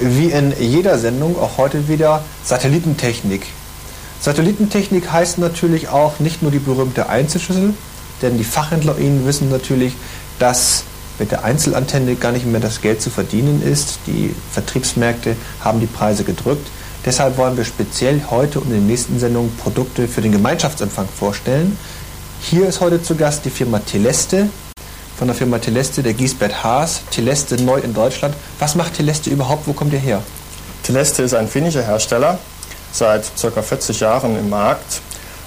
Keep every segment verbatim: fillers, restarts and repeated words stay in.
Wie in jeder Sendung auch heute wieder Satellitentechnik. Satellitentechnik heißt natürlich auch nicht nur die berühmte Einzelschüssel, denn die Fachhändler Ihnen wissen natürlich, dass mit der Einzelantenne gar nicht mehr das Geld zu verdienen ist. Die Vertriebsmärkte haben die Preise gedrückt. Deshalb wollen wir speziell heute und in den nächsten Sendungen Produkte für den Gemeinschaftsempfang vorstellen. Hier ist heute zu Gast die Firma Teleste. Von der Firma Teleste, der Giesbert Haas. Teleste neu in Deutschland. Was macht Teleste überhaupt? Wo kommt ihr her? Teleste ist ein finnischer Hersteller, seit ca. vierzig Jahren im Markt.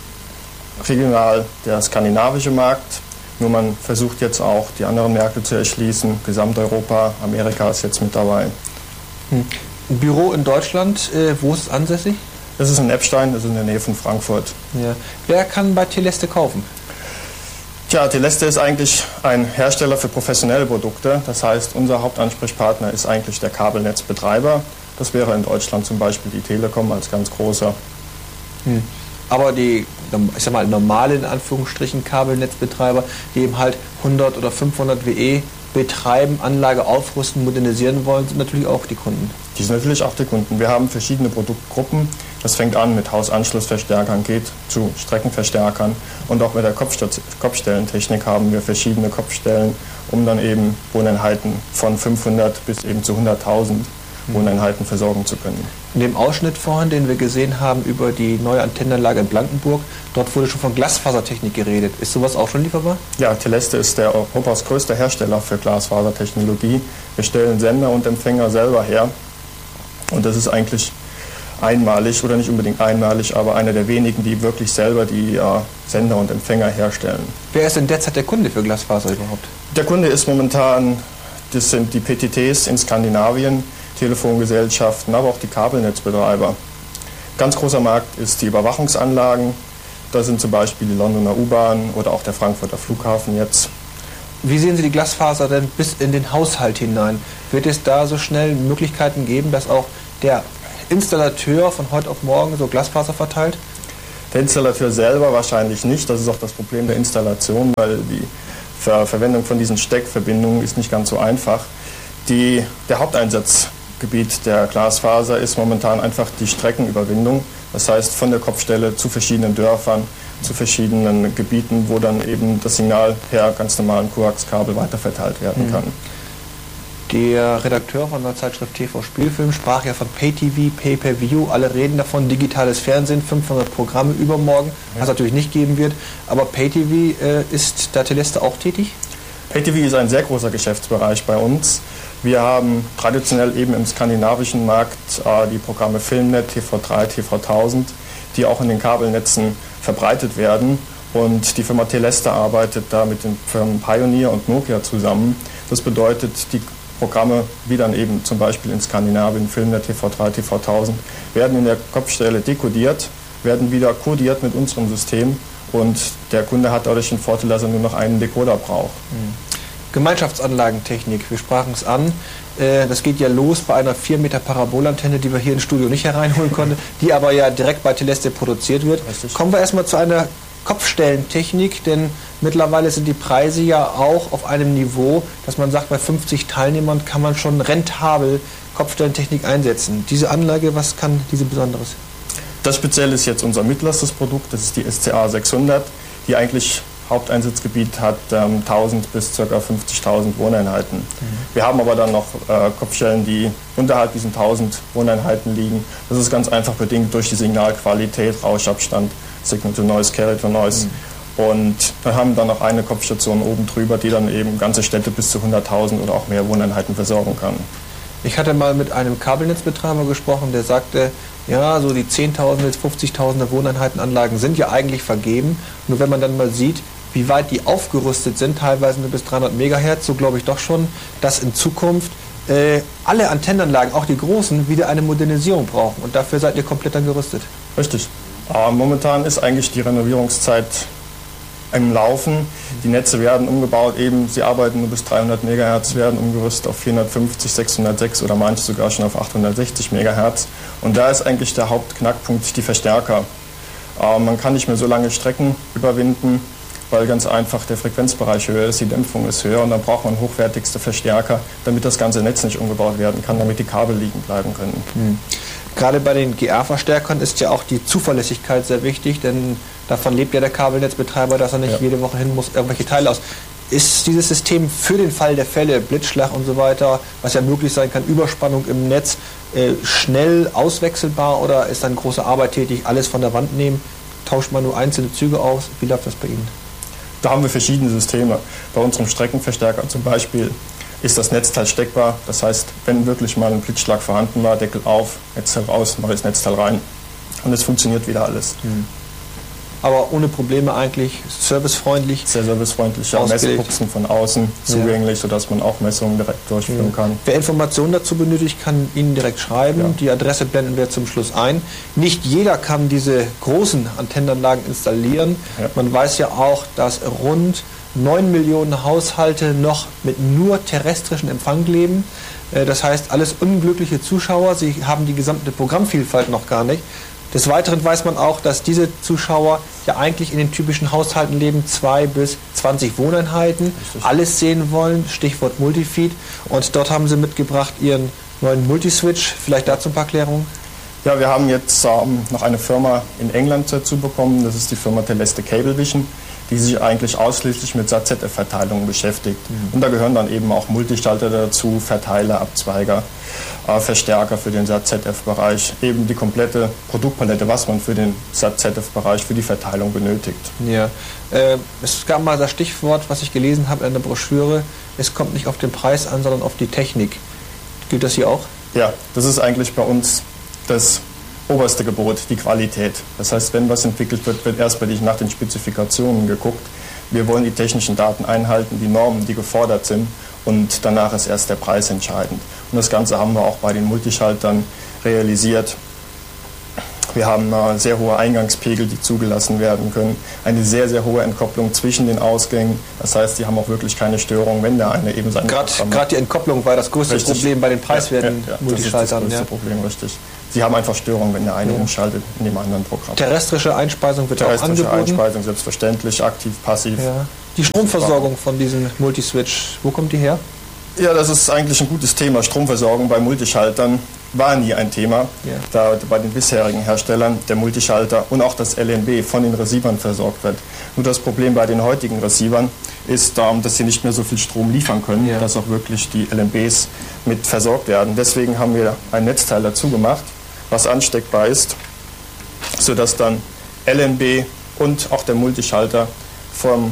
Regional der skandinavische Markt. Nur man versucht jetzt auch, die anderen Märkte zu erschließen. Gesamteuropa, Amerika ist jetzt mit dabei. Hm. Ein Büro in Deutschland, äh, wo ist es ansässig? Das ist in Eppstein, das ist in der Nähe von Frankfurt. Ja. Wer kann bei Teleste kaufen? Tja, Teleste ist eigentlich ein Hersteller für professionelle Produkte. Das heißt, unser Hauptansprechpartner ist eigentlich der Kabelnetzbetreiber. Das wäre in Deutschland zum Beispiel die Telekom als ganz großer. Hm. Aber die, ich sag mal, normale, in Anführungsstrichen, Kabelnetzbetreiber, die eben halt hundert oder fünfhundert W E betreiben, Anlage aufrüsten, modernisieren wollen, sind natürlich auch die Kunden. Die sind natürlich auch die Kunden. Wir haben verschiedene Produktgruppen. Das fängt an mit Hausanschlussverstärkern, geht zu Streckenverstärkern. Und auch mit der Kopfstellentechnik haben wir verschiedene Kopfstellen, um dann eben Wohneinheiten von fünfhundert bis eben zu hunderttausend Wohneinheiten versorgen zu können. In dem Ausschnitt vorhin, den wir gesehen haben über die neue Antennenanlage in Blankenburg, dort wurde schon von Glasfasertechnik geredet. Ist sowas auch schon lieferbar? Ja, Teleste ist der Europas größter Hersteller für Glasfasertechnologie. Wir stellen Sender und Empfänger selber her. Und das ist eigentlich einmalig, oder nicht unbedingt einmalig, aber einer der wenigen, die wirklich selber die äh, Sender und Empfänger herstellen. Wer ist denn derzeit der Kunde für Glasfaser überhaupt? Der Kunde ist momentan, das sind die P T Ts in Skandinavien, Telefongesellschaften, aber auch die Kabelnetzbetreiber. Ganz großer Markt ist die Überwachungsanlagen. Da sind zum Beispiel die Londoner U-Bahn oder auch der Frankfurter Flughafen jetzt. Wie sehen Sie die Glasfaser denn bis in den Haushalt hinein? Wird es da so schnell Möglichkeiten geben, dass auch der Installateur von heute auf morgen so Glasfaser verteilt? Der Installateur selber wahrscheinlich nicht. Das ist auch das Problem der Installation, weil die Ver Verwendung von diesen Steckverbindungen ist nicht ganz so einfach. Die, der Haupteinsatzgebiet der Glasfaser ist momentan einfach die Streckenüberwindung. Das heißt, von der Kopfstelle zu verschiedenen Dörfern, zu verschiedenen Gebieten, wo dann eben das Signal per ganz normalen Koaxkabel weiterverteilt werden mhm. kann. Der Redakteur von der Zeitschrift T V Spielfilm sprach ja von Pay-T V, Pay-Per-View. Alle reden davon, digitales Fernsehen, fünfhundert Programme übermorgen, ja. Was natürlich nicht geben wird. Aber Pay-T V, äh, ist da Teleste auch tätig? Pay-T V ist ein sehr großer Geschäftsbereich bei uns. Wir haben traditionell eben im skandinavischen Markt äh, die Programme Filmnet, T V drei, T V tausend, die auch in den Kabelnetzen verbreitet werden. Und die Firma Teleste arbeitet da mit den Firmen Pioneer und Nokia zusammen. Das bedeutet, die Programme, wie dann eben zum Beispiel in Skandinavien, Filmnet, T V drei, T V tausend, werden in der Kopfstelle dekodiert, werden wieder kodiert mit unserem System und der Kunde hat dadurch den Vorteil, dass er nur noch einen Decoder braucht. Mhm. Gemeinschaftsanlagentechnik, wir sprachen es an. Das geht ja los bei einer vier Meter Parabolantenne, die wir hier ins Studio nicht hereinholen konnten, die aber ja direkt bei Teleste produziert wird. Richtig. Kommen wir erstmal zu einer Kopfstellentechnik, denn mittlerweile sind die Preise ja auch auf einem Niveau, dass man sagt, bei fünfzig Teilnehmern kann man schon rentabel Kopfstellentechnik einsetzen. Diese Anlage, was kann diese Besonderes? Das speziell ist jetzt unser mittlerstes Produkt, das ist die S C A sechshundert, die eigentlich Haupteinsatzgebiet hat ähm, tausend bis ca. fünfzigtausend Wohneinheiten. Mhm. Wir haben aber dann noch äh, Kopfstellen, die unterhalb diesen tausend Wohneinheiten liegen. Das ist ganz einfach bedingt durch die Signalqualität, Rauschabstand, Signal-to-Noise, Carrier-to-Noise. Mhm. Und wir haben dann noch eine Kopfstation oben drüber, die dann eben ganze Städte bis zu hunderttausend oder auch mehr Wohneinheiten versorgen kann. Ich hatte mal mit einem Kabelnetzbetreiber gesprochen, der sagte, ja, so die zehntausend bis fünfzigtausender Wohneinheitenanlagen sind ja eigentlich vergeben. Nur wenn man dann mal sieht, wie weit die aufgerüstet sind, teilweise nur bis dreihundert Megahertz, so glaube ich doch schon, dass in Zukunft äh, alle Antennenanlagen, auch die großen, wieder eine Modernisierung brauchen. Und dafür seid ihr komplett dann gerüstet. Richtig. Aber momentan ist eigentlich die Renovierungszeit im Laufen. Die Netze werden umgebaut, eben sie arbeiten nur bis dreihundert Megahertz, werden umgerüstet auf vierhundertfünfzig, sechshundertsechs oder manche sogar schon auf achthundertsechzig Megahertz. Und da ist eigentlich der Hauptknackpunkt die Verstärker. Äh, man kann nicht mehr so lange Strecken überwinden. weil ganz einfach der Frequenzbereich höher ist, die Dämpfung ist höher und dann braucht man hochwertigste Verstärker, damit das ganze Netz nicht umgebaut werden kann, damit die Kabel liegen bleiben können. Hm. Gerade bei den G A-Verstärkern ist ja auch die Zuverlässigkeit sehr wichtig, denn davon lebt ja der Kabelnetzbetreiber, dass er nicht ja. jede Woche hin muss, irgendwelche Teile aus. Ist dieses System für den Fall der Fälle, Blitzschlag und so weiter, was ja möglich sein kann, Überspannung im Netz, äh, schnell auswechselbar oder ist dann große Arbeit tätig, alles von der Wand nehmen, tauscht man nur einzelne Züge aus? Wie läuft das bei Ihnen? Da haben wir verschiedene Systeme. Bei unserem Streckenverstärker zum Beispiel ist das Netzteil steckbar. Das heißt, wenn wirklich mal ein Blitzschlag vorhanden war, Deckel auf, Netzteil raus, neues Netzteil rein. Und es funktioniert wieder alles. Hm. Aber ohne Probleme eigentlich, servicefreundlich. Sehr servicefreundlich, ja, Messbuchsen von außen zugänglich, ja. sodass man auch Messungen direkt durchführen ja. kann. Wer Informationen dazu benötigt, kann Ihnen direkt schreiben. Ja. Die Adresse blenden wir zum Schluss ein. Nicht jeder kann diese großen Antennenanlagen installieren. Ja. Man weiß ja auch, dass rund neun Millionen Haushalte noch mit nur terrestrischen Empfang leben. Das heißt, alles unglückliche Zuschauer. Sie haben die gesamte Programmvielfalt noch gar nicht. Des Weiteren weiß man auch, dass diese Zuschauer ja eigentlich in den typischen Haushalten leben, zwei bis zwanzig Wohneinheiten, Richtig. alles sehen wollen, Stichwort Multifeed. Und dort haben Sie mitgebracht Ihren neuen Multiswitch. Vielleicht dazu ein paar Erklärungen? Ja, wir haben jetzt ähm, noch eine Firma in England dazu bekommen, das ist die Firma Teleste Cablevision, die sich eigentlich ausschließlich mit S A T Z F-Verteilungen beschäftigt. Mhm. Und da gehören dann eben auch Multischalter dazu, Verteiler, Abzweiger, äh, Verstärker für den S A T Z F-Bereich, eben die komplette Produktpalette, was man für den S A T Z F-Bereich, für die Verteilung benötigt. Ja, äh, es gab mal das Stichwort, was ich gelesen habe in der Broschüre, es kommt nicht auf den Preis an, sondern auf die Technik. Gilt das hier auch? Ja, das ist eigentlich bei uns das oberste Gebot, die Qualität. Das heißt, wenn was entwickelt wird, wird erst bei dich nach den Spezifikationen geguckt. Wir wollen die technischen Daten einhalten, die Normen, die gefordert sind und danach ist erst der Preis entscheidend. Und das Ganze haben wir auch bei den Multischaltern realisiert. Wir haben äh, sehr hohe Eingangspegel, die zugelassen werden können. Eine sehr, sehr hohe Entkopplung zwischen den Ausgängen. Das heißt, die haben auch wirklich keine Störung, wenn der eine eben seine... Gerade die Entkopplung war das größte richtig. Problem bei den preiswerten ja, ja, ja. Multischaltern. Das ist das größte ja. Problem, richtig. Sie haben einfach Störungen, wenn der eine ja. umschaltet in dem anderen Programm. Terrestrische Einspeisung wird Terrestrische auch angeboten? Terrestrische Einspeisung, selbstverständlich, aktiv, passiv. Ja. Die Stromversorgung von diesem Multiswitch, wo kommt die her? Ja, das ist eigentlich ein gutes Thema. Stromversorgung bei Multischaltern war nie ein Thema, ja. da bei den bisherigen Herstellern der Multischalter und auch das L N B von den Receivern versorgt wird. Nur das Problem bei den heutigen Receivern ist, dass sie nicht mehr so viel Strom liefern können, ja. dass auch wirklich die L N Bs mit versorgt werden. Deswegen haben wir ein Netzteil dazu gemacht, was ansteckbar ist, sodass dann L N B und auch der Multischalter vom,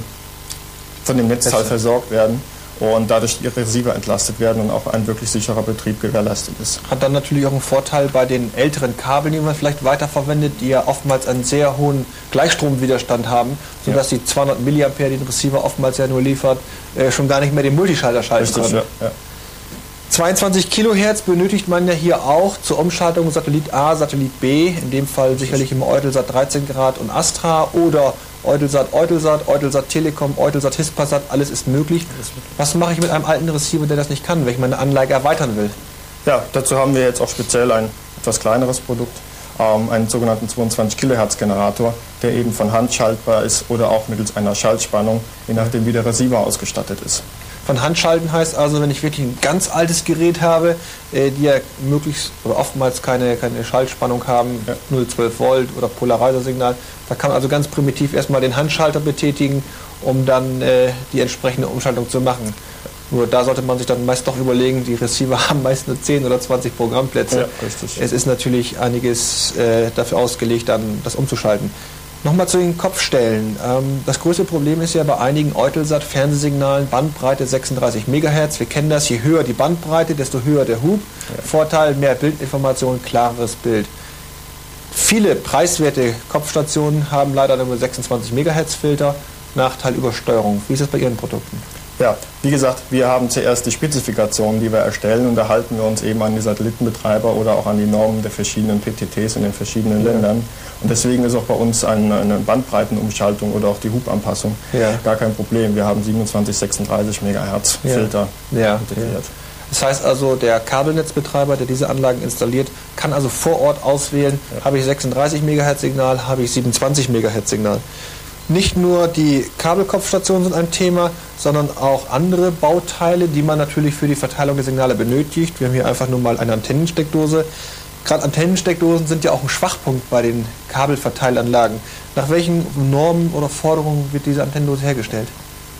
von dem Netzteil versorgt werden und dadurch die Receiver entlastet werden und auch ein wirklich sicherer Betrieb gewährleistet ist. Hat dann natürlich auch einen Vorteil bei den älteren Kabeln, die man vielleicht weiterverwendet, die ja oftmals einen sehr hohen Gleichstromwiderstand haben, sodass ja. die zweihundert Milliampere, die den Receiver oftmals ja nur liefert, äh, schon gar nicht mehr den Multischalter schalten Richtig, können. Ja, ja. zweiundzwanzig Kilohertz benötigt man ja hier auch zur Umschaltung Satellit A, Satellit B, in dem Fall sicherlich im Eutelsat dreizehn Grad und Astra oder Eutelsat, Eutelsat, Eutelsat Telekom, Eutelsat Hispasat, alles ist möglich. Was mache ich mit einem alten Receiver, der das nicht kann, wenn ich meine Anlage erweitern will? Ja, dazu haben wir jetzt auch speziell ein etwas kleineres Produkt, ähm, einen sogenannten zweiundzwanzig Kilohertz Generator, der eben von Hand schaltbar ist oder auch mittels einer Schaltspannung, je nachdem wie der Receiver ausgestattet ist. Von Hand schalten heißt also, wenn ich wirklich ein ganz altes Gerät habe, äh, die ja möglichst oder oftmals keine, keine Schaltspannung haben, ja. null Komma zwölf Volt oder Polarizer-Signal, da kann man also ganz primitiv erstmal den Handschalter betätigen, um dann äh, die entsprechende Umschaltung zu machen. Nur da sollte man sich dann meist doch überlegen, die Receiver haben meist nur zehn oder zwanzig Programmplätze. Ja, richtig. Es ist natürlich einiges äh, dafür ausgelegt, dann das umzuschalten. Nochmal zu den Kopfstellen. Ähm, das größte Problem ist ja bei einigen Eutelsat-Fernsehsignalen Bandbreite sechsunddreißig Megahertz. Wir kennen das, je höher die Bandbreite, desto höher der Hub. Ja. Vorteil, mehr Bildinformation, klareres Bild. Viele preiswerte Kopfstationen haben leider nur sechsundzwanzig Megahertz Filter. Nachteil Übersteuerung. Wie ist das bei Ihren Produkten? Ja, wie gesagt, wir haben zuerst die Spezifikationen, die wir erstellen, und da halten wir uns eben an die Satellitenbetreiber oder auch an die Normen der verschiedenen P T Ts in den verschiedenen ja. Ländern. Und deswegen ist auch bei uns eine, eine Bandbreitenumschaltung oder auch die Hubanpassung ja. gar kein Problem. Wir haben siebenundzwanzig, sechsunddreißig Megahertz ja. Filter ja. integriert. Ja. Das heißt also, der Kabelnetzbetreiber, der diese Anlagen installiert, kann also vor Ort auswählen, ja. habe ich sechsunddreißig Megahertz Signal, habe ich siebenundzwanzig Megahertz Signal. Nicht nur die Kabelkopfstationen sind ein Thema, sondern auch andere Bauteile, die man natürlich für die Verteilung der Signale benötigt. Wir haben hier einfach nur mal eine Antennensteckdose. Gerade Antennensteckdosen sind ja auch ein Schwachpunkt bei den Kabelverteilanlagen. Nach welchen Normen oder Forderungen wird diese Antennendose hergestellt?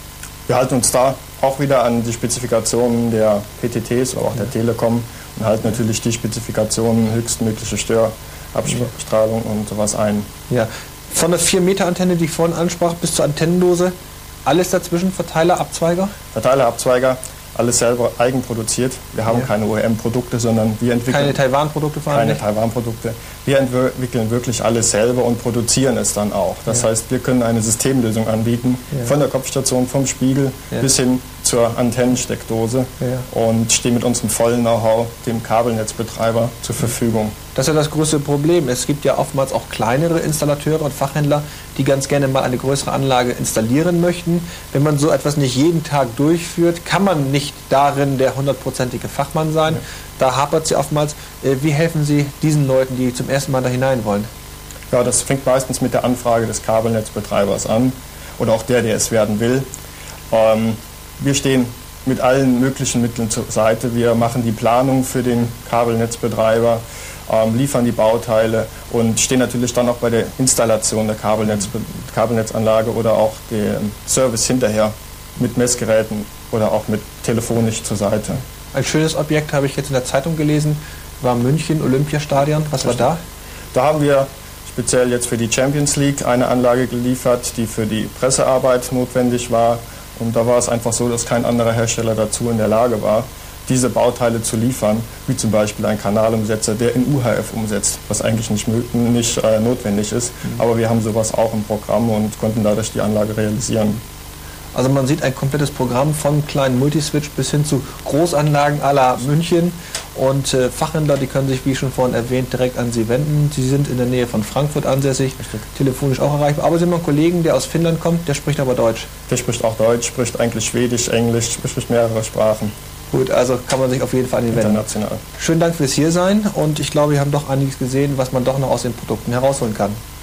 Wir halten uns da auch wieder an die Spezifikationen der P T Ts oder auch der Telekom und halten natürlich die Spezifikationen, höchstmögliche Störabstrahlung und sowas ein. Ja. Von der vier Meter Antenne, die ich vorhin ansprach, bis zur Antennendose, alles dazwischen, Verteiler, Abzweiger? Verteiler, Abzweiger, alles selber eigenproduziert. Wir haben ja. keine O E M-Produkte, sondern wir entwickeln... Keine Taiwan-Produkte vor allem? Keine Taiwan-Produkte. Wir entwickeln wirklich alles selber und produzieren es dann auch. Das ja. heißt, wir können eine Systemlösung anbieten, ja. von der Kopfstation, vom Spiegel ja. bis hin zur Antennensteckdose ja. und stehen mit unserem vollen Know-how dem Kabelnetzbetreiber zur Verfügung. Das ist ja das größte Problem. Es gibt ja oftmals auch kleinere Installateure und Fachhändler, die ganz gerne mal eine größere Anlage installieren möchten. Wenn man so etwas nicht jeden Tag durchführt, kann man nicht darin der hundertprozentige Fachmann sein. Ja. Da hapert es ja oftmals. Wie helfen Sie diesen Leuten, die zum ersten Mal da hinein wollen? Ja, das fängt meistens mit der Anfrage des Kabelnetzbetreibers an oder auch der, der es werden will. Ähm, wir stehen mit allen möglichen Mitteln zur Seite. Wir machen die Planung für den Kabelnetzbetreiber, ähm, liefern die Bauteile und stehen natürlich dann auch bei der Installation der Kabelnetz, Kabelnetzanlage oder auch dem Service hinterher mit Messgeräten oder auch mit telefonisch zur Seite. Ein schönes Objekt habe ich jetzt in der Zeitung gelesen, war München, Olympiastadion. Was war da? Da haben wir speziell jetzt für die Champions League eine Anlage geliefert, die für die Pressearbeit notwendig war. Und da war es einfach so, dass kein anderer Hersteller dazu in der Lage war, diese Bauteile zu liefern, wie zum Beispiel ein Kanalumsetzer, der in U H F umsetzt, was eigentlich nicht, nicht äh, notwendig ist. Mhm. Aber wir haben sowas auch im Programm und konnten dadurch die Anlage realisieren. Also man sieht ein komplettes Programm von kleinen Multiswitch bis hin zu Großanlagen à la München. Und äh, Fachhändler, die können sich, wie schon vorhin erwähnt, direkt an Sie wenden. Sie sind in der Nähe von Frankfurt ansässig, Richtig. telefonisch auch erreichbar. Aber Sie haben einen Kollegen, der aus Finnland kommt, der spricht aber Deutsch. Der spricht auch Deutsch, spricht eigentlich Schwedisch, Englisch, spricht mehrere Sprachen. Gut, also kann man sich auf jeden Fall an ihn wenden. International. Schönen Dank fürs Hiersein und ich glaube, wir haben doch einiges gesehen, was man doch noch aus den Produkten herausholen kann.